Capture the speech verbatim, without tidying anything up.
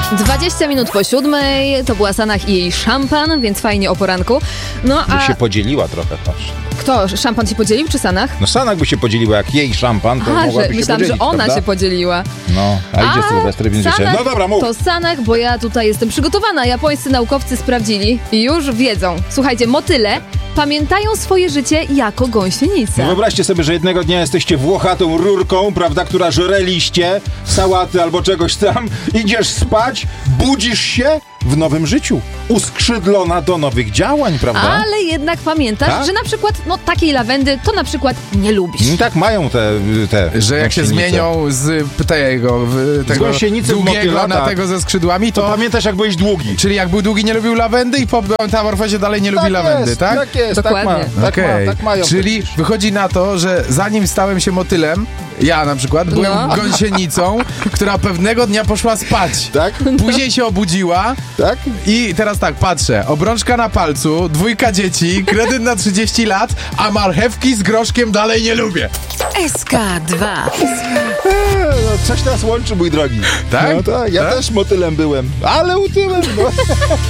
dwadzieścia minut po siódmej, to była Sanach i jej szampan, więc fajnie o poranku. No By a się podzieliła trochę, patrz. kto? Szampan się podzielił czy Sanach? No Sanach by się podzieliła, jak jej szampan, to A, mogłaby że się myślałam, podzielić, że ona prawda? się podzieliła. No, a idzie Sylwester, więc Sanach, się... No dobra, mów. To Sanach, bo ja tutaj jestem przygotowana. Japońscy naukowcy sprawdzili i już wiedzą. Słuchajcie, motyle pamiętają swoje życie jako gąsienice. No wyobraźcie sobie, że jednego dnia jesteście włochatą rurką, prawda, która żre liście, sałaty albo czegoś tam, idziesz spać, budzisz się w nowym życiu, uskrzydlona do nowych działań, prawda? Ale jednak pamiętasz, Tak? że na przykład, no takiej lawendy to na przykład nie lubisz. I tak mają te, te Że jak się gąsienice. zmienią z tego, w, tego gąsienicy w długiego motyla, na tak. tego ze skrzydłami, To to... pamiętasz, jak byłeś długi? Czyli jak był długi, nie lubił lawendy i po metamorfozie dalej nie lubi Tak lawendy, jest, tak? tak jest, Dokładnie. tak ma, tak, Okej. ma, tak mają. Czyli przecież. wychodzi na to, że zanim stałem się motylem, ja na przykład byłem No. gąsienicą, która pewnego dnia poszła spać. Tak? Później się obudziła Tak? i teraz tak, patrzę, obrączka na palcu, dwójka dzieci, kredyt na trzydzieści lat, a marchewki z groszkiem dalej nie lubię. S K dwa. Eee, no, coś nas łączy, mój drogi. Tak? No tak, ja Tak? też motylem byłem, ale utyłem. No.